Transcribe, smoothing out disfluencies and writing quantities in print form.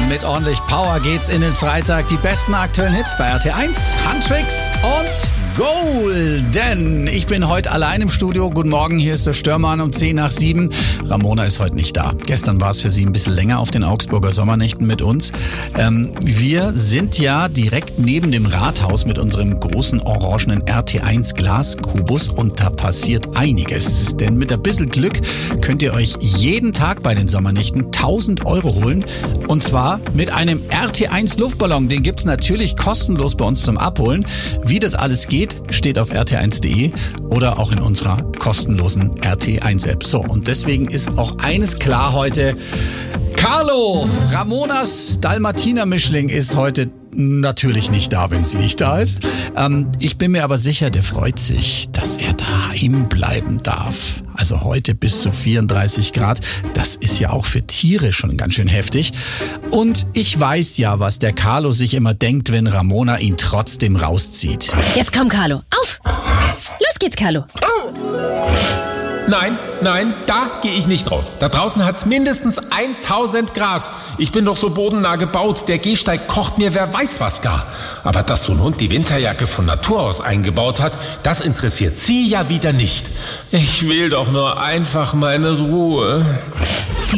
Mit ordentlich Power geht's in den Freitag. Die besten aktuellen Hits bei RT1, Handtricks und Golden. Ich bin heute allein im Studio. Guten Morgen, hier ist der Störmann um 10 nach 7. Ramona ist heute nicht da. Gestern war es für sie ein bisschen länger auf den Augsburger Sommernächten mit uns. Wir sind ja direkt neben dem Rathaus mit unserem großen orangenen RT1 Glaskubus und da passiert einiges. Denn mit ein bisschen Glück könnt ihr euch jeden Tag bei den Sommernächten 1.000 Euro holen. Und zwar mit einem RT1 Luftballon. Den gibt's natürlich kostenlos bei uns zum Abholen. Wie das alles geht, steht auf rt1.de oder auch in unserer kostenlosen RT1-App. So, und deswegen ist auch eines klar heute. Carlo, Ramonas Dalmatiner-Mischling, ist heute natürlich nicht da, wenn sie nicht da ist. Ich bin mir aber sicher, der freut sich, dass er daheim bleiben darf. Also heute bis zu 34 Grad. Das ist ja auch für Tiere schon ganz schön heftig. Und ich weiß ja, was der Carlo sich immer denkt, wenn Ramona ihn trotzdem rauszieht. Jetzt komm, Carlo. Auf! Los geht's, Carlo. Nein, da gehe ich nicht raus. Da draußen hat's mindestens 1000 Grad. Ich bin doch so bodennah gebaut. Der Gehsteig kocht mir wer weiß was gar. Aber dass so ein Hund die Winterjacke von Natur aus eingebaut hat, das interessiert sie ja wieder nicht. Ich will doch nur einfach meine Ruhe.